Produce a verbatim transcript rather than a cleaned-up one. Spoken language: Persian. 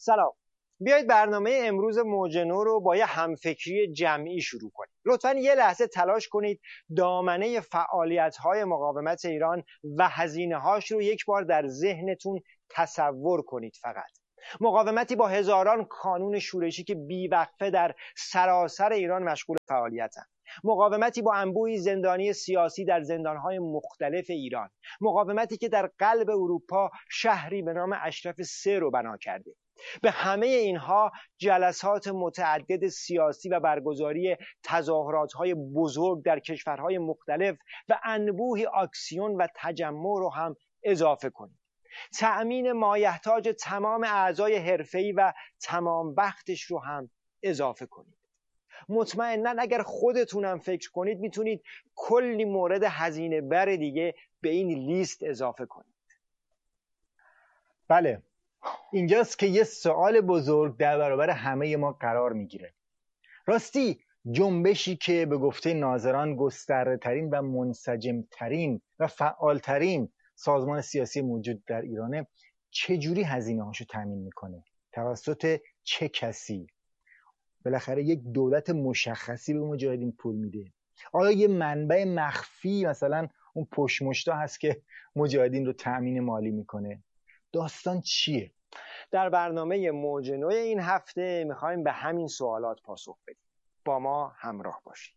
سلام. بیایید برنامه امروز موج نو رو با یه همفکری جمعی شروع کنیم. لطفاً یه لحظه تلاش کنید دامنه فعالیت‌های مقاومت ایران و هزینه‌هاش رو یک بار در ذهنتون تصور کنید. فقط مقاومتی با هزاران کانون شورشی که بیوقفه در سراسر ایران مشغول فعالیتن. مقاومتی با انبوهی زندانی سیاسی در زندانهای مختلف ایران. مقاومتی که در قلب اروپا شهری به نام اشرف سه رو بنا کرده. به همه اینها جلسات متعدد سیاسی و برگزاری تظاهرات‌های بزرگ در کشورهای مختلف و انبوهی آکسیون و تجمع رو هم اضافه کنید. تأمین مایحتاج تمام اعضای حرفه‌ای و تمام وقتش رو هم اضافه کنید. مطمئناً اگر خودتونم فکر کنید میتونید کلی مورد هزینه بر دیگه به این لیست اضافه کنید. بله، اینجاست که یه سوال بزرگ در برابر همه ما قرار میگیره. راستی جنبشی که به گفته ناظران گسترده‌ترین و منسجمترین و فعالترین سازمان سیاسی موجود در ایرانه، چجوری هزینه هاشو تامین میکنه؟ توسط چه کسی؟ بالاخره یک دولت مشخصی به مجاهدین پول میده؟ آیا یه منبع مخفی مثلا اون پشمشتا هست که مجاهدین رو تأمین مالی میکنه؟ داستان چیه؟ در برنامه موج نو این هفته میخوایم به همین سوالات پاسخ بدیم. با ما همراه باشید.